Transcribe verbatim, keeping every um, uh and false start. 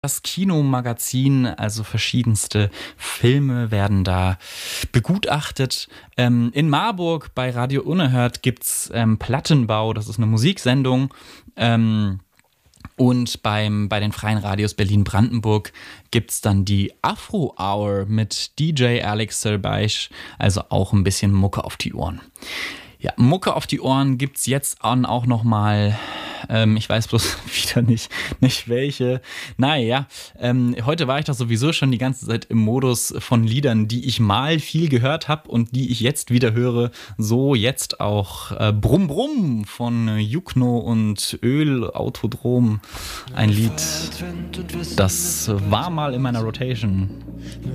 Das Kinomagazin, also verschiedenste Filme werden da begutachtet. Ähm, in Marburg bei Radio Unerhört gibt's ähm, Plattenbau, das ist eine Musiksendung. Ähm, und beim, bei den Freien Radios Berlin-Brandenburg gibt's dann die Afro Hour mit D J Alex Serbeich, also auch ein bisschen Mucke auf die Ohren. Ja, Mucke auf die Ohren gibt's jetzt auch nochmal. Ähm, ich weiß bloß wieder nicht, nicht welche. Naja, ähm, heute war ich doch sowieso schon die ganze Zeit im Modus von Liedern, die ich mal viel gehört habe und die ich jetzt wieder höre. So jetzt auch äh, Brumm Brumm von Jukno und Öl Autodrom. Ein Lied, das war mal in meiner Rotation.